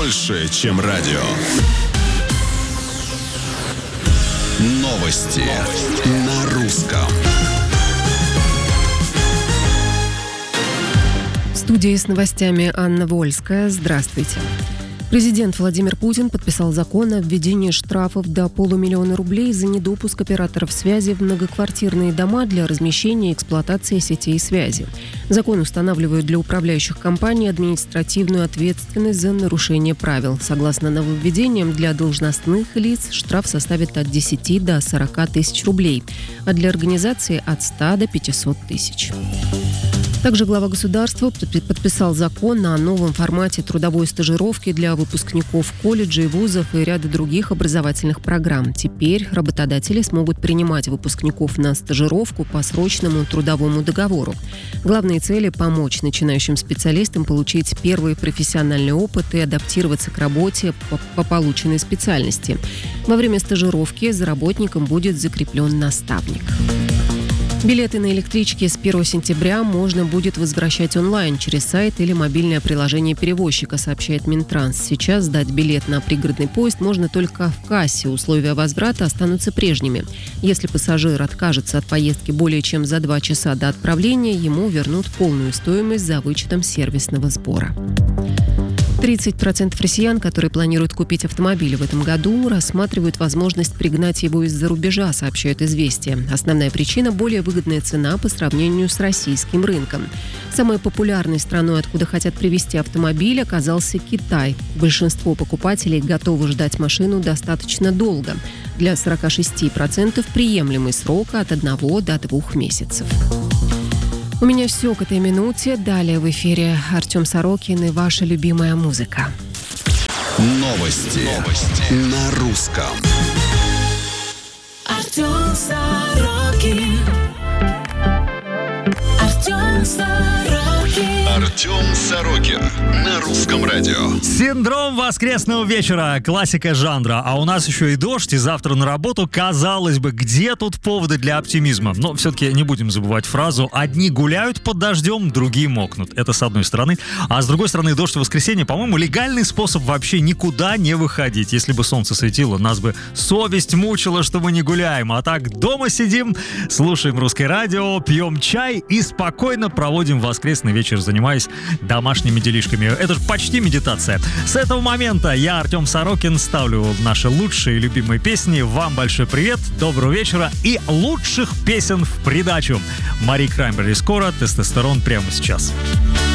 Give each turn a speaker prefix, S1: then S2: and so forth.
S1: больше, чем радио. Новости на русском.
S2: В студии с новостями Анна Вольская. Здравствуйте. Президент Владимир Путин подписал закон о введении штрафов до 500 000 рублей за недопуск операторов связи в многоквартирные дома для размещения и эксплуатации сетей связи. Закон устанавливает для управляющих компаний административную ответственность за нарушение правил. Согласно нововведениям, для должностных лиц штраф составит от 10 до 40 тысяч рублей, а для организации от 100 до 500 тысяч. Также глава государства подписал закон о новом формате трудовой стажировки для выпускников колледжей, вузов и ряда других образовательных программ. Теперь работодатели смогут принимать выпускников на стажировку по срочному трудовому договору. Главные цели – помочь начинающим специалистам получить первый профессиональный опыт и адаптироваться к работе по полученной специальности. Во время стажировки за работником будет закреплен наставник. Билеты на электричке с 1 сентября можно будет возвращать онлайн через сайт или мобильное приложение перевозчика, сообщает Минтранс. Сейчас сдать билет на пригородный поезд можно только в кассе. Условия возврата останутся прежними. Если пассажир откажется от поездки более чем за 2 часа до отправления, ему вернут полную стоимость за вычетом сервисного сбора. 30% россиян, которые планируют купить автомобиль в этом году, рассматривают возможность пригнать его из-за рубежа, сообщают «Известия». Основная причина – более выгодная цена по сравнению с российским рынком. Самой популярной страной, откуда хотят привезти автомобиль, оказался Китай. Большинство покупателей готовы ждать машину достаточно долго. Для 46% приемлемый срок от 1 до 2 месяцев. У меня все к этой минуте. Далее в эфире Артем Сорокин и ваша любимая музыка.
S1: Новости на русском.
S3: Артем Сорокин. Артем Сорокин.
S1: Артем Сорокин на русском радио.
S4: Синдром воскресного вечера. Классика жанра. А у нас еще и дождь, и завтра на работу. Казалось бы, где тут поводы для оптимизма? Но все-таки не будем забывать фразу: одни гуляют под дождем, другие мокнут. Это с одной стороны. А с другой стороны, дождь в воскресенье, по-моему, легальный способ вообще никуда не выходить. Если бы солнце светило, нас бы совесть мучила, что мы не гуляем. А так дома сидим, слушаем русское радио, пьем чай и спокойно проводим воскресный вечер, занимаясь домашними делишками. Это же почти медитация. С этого момента я, Артем Сорокин, ставлю наши лучшие любимые песни. Вам большой привет, доброго вечера и лучших песен в придачу. Мари Краймбрери скоро, тестостерон прямо сейчас.